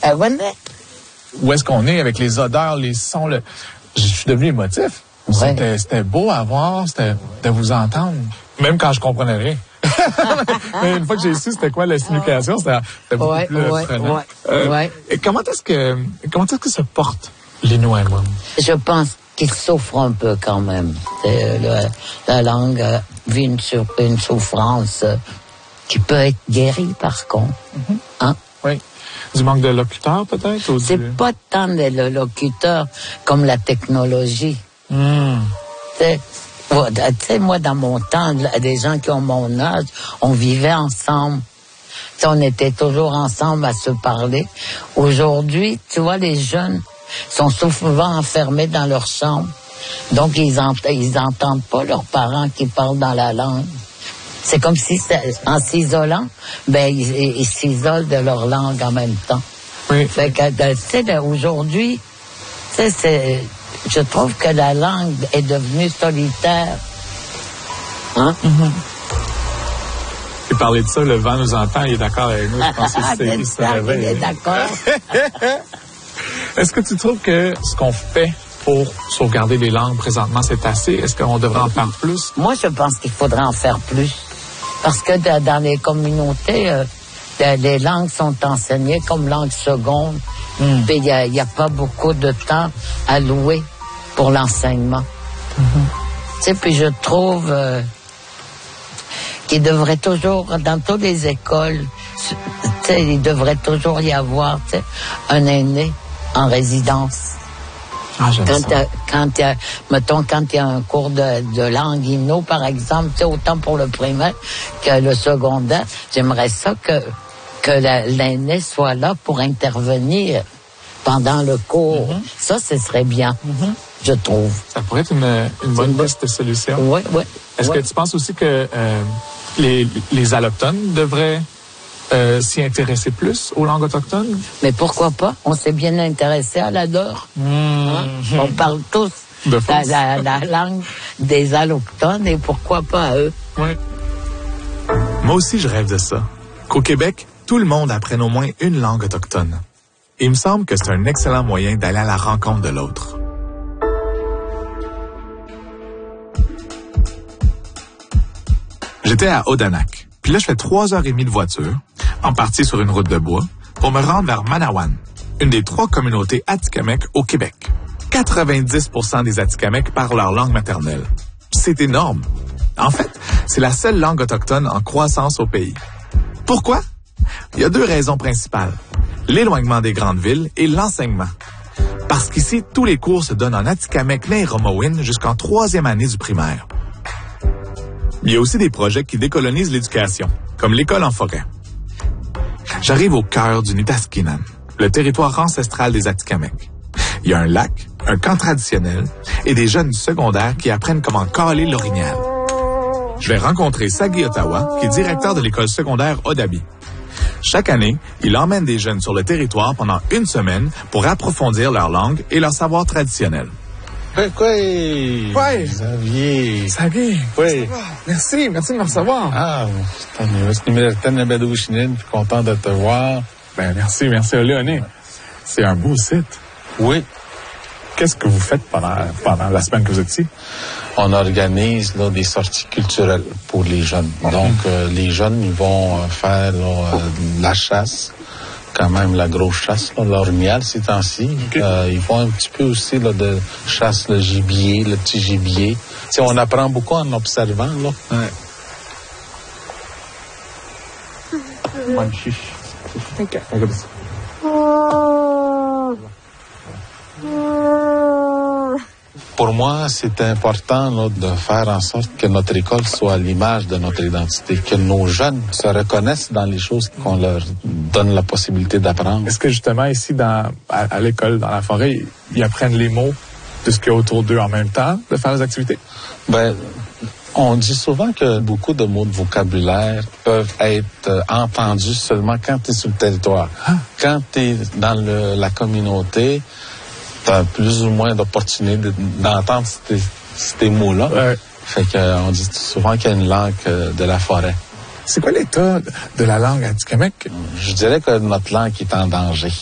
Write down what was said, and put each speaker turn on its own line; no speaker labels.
Où est-ce qu'on est avec les odeurs, les sons, je suis devenu émotif. Ouais. C'était beau à voir, c'était de vous entendre. Même quand je comprenais rien. Mais une fois que j'ai su c'était quoi la signification, c'était beaucoup plus prenant. Et comment est-ce que se porte les Nouamois?
Je pense qu'ils souffrent un peu quand même. La langue vit une souffrance qui peut être guérie par contre.
Mm-hmm. Hein? Oui. Du manque de locuteurs peut-être?
C'est pas tant de locuteurs comme la technologie. Tu sais, moi, dans mon temps, des gens qui ont mon âge, on vivait ensemble. T'sais, on était toujours ensemble à se parler. Aujourd'hui, tu vois, les jeunes sont souvent enfermés dans leur chambre. Donc, ils entendent pas leurs parents qui parlent dans la langue. C'est comme si, en s'isolant, ils s'isolent de leur langue en même temps.
Oui.
Fait que, tu sais, aujourd'hui, tu sais, je trouve que la langue est devenue solitaire. Hein?
Mm-hmm. Et parler de ça, le vent nous entend, il est d'accord avec nous. Je pense qu'il se réveille.
Il est d'accord.
Est-ce que tu trouves que ce qu'on fait pour sauvegarder les langues présentement, c'est assez? Est-ce qu'on devrait en faire plus?
Moi, je pense qu'il faudrait en faire plus. Parce que dans les communautés, les langues sont enseignées comme langue seconde. Puis il n'y a pas beaucoup de temps alloué pour l'enseignement. Tu sais, puis je trouve qu'il devrait toujours, dans toutes les écoles, tu sais, il devrait toujours y avoir, tu sais, un aîné en résidence.
Ah, j'aime ça.
Quand il y a un cours de langue inno, par exemple, tu sais, autant pour le primaire que le secondaire, j'aimerais ça que l'aîné soit là pour intervenir pendant le cours. Ça, ce serait bien, je trouve.
Ça pourrait être une bonne liste de solutions.
Oui.
Est-ce que tu penses aussi que les allochtones devraient s'y intéresser plus aux langues autochtones?
Mais pourquoi pas? On s'est bien intéressé à l'adore. On parle tous la langue des allochtones et pourquoi pas à eux?
Oui.
Moi aussi, je rêve de ça. Qu'au Québec, tout le monde apprenne au moins une langue autochtone. Il me semble que c'est un excellent moyen d'aller à la rencontre de l'autre. J'étais à Odanak, puis là je fais 3h30 de voiture, en partie sur une route de bois, pour me rendre vers Manawan, une des 3 communautés Atikamekw au Québec. 90% des Atikamekw parlent leur langue maternelle. C'est énorme. En fait, c'est la seule langue autochtone en croissance au pays. Pourquoi? Il y a 2 raisons principales. L'éloignement des grandes villes et l'enseignement. Parce qu'ici, tous les cours se donnent en Atikamekw et Romawin jusqu'en 3e année du primaire. Il y a aussi des projets qui décolonisent l'éducation, comme l'école en forêt. J'arrive au cœur du Nitaskinan, le territoire ancestral des Atikamekw. Il y a un lac, un camp traditionnel et des jeunes du secondaire qui apprennent comment caler l'orignal. Je vais rencontrer Sagi Ottawa, qui est directeur de l'école secondaire Odabi. Chaque année, il emmène des jeunes sur le territoire pendant 1 semaine pour approfondir leur langue et leur savoir traditionnel.
Oui. Xavier. Oui.
Merci de me recevoir.
Ah, je suis content de te voir.
Merci, Léoné. C'est un beau site.
Oui.
Qu'est-ce que vous faites pendant la semaine que vous êtes ici?
On organise des sorties culturelles pour les jeunes. Donc, les jeunes, ils vont faire la chasse, quand même la grosse chasse, l'orignal ces temps-ci. Okay. Ils font un petit peu aussi de chasse le gibier, le petit gibier. T'sais, on apprend beaucoup en observant. Là.
Ouais.
Pour moi, c'est important de faire en sorte que notre école soit l'image de notre identité, que nos jeunes se reconnaissent dans les choses qu'on leur donne la possibilité d'apprendre.
Est-ce que justement ici, à l'école, dans la forêt, ils apprennent les mots de ce qu'il y a autour d'eux en même temps de faire les activités?
On dit souvent que beaucoup de mots de vocabulaire peuvent être entendus seulement quand tu es sur le territoire. Quand tu es dans la communauté, tu as plus ou moins d'opportunités d'entendre ces mots-là.
Ouais.
Fait qu'on dit souvent qu'il y a une langue de la forêt.
C'est quoi l'état de la langue atikamekw?
Je dirais que notre langue est en danger.